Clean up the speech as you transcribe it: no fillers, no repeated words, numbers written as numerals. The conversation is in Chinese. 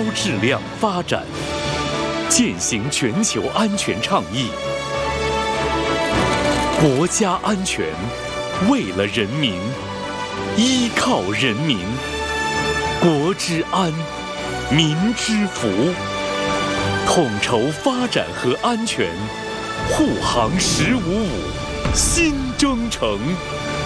质量发展，践行全球安全倡议。国家安全，为了人民，依靠人民，国之安，民之福。统筹发展和安全，护航1055新征程。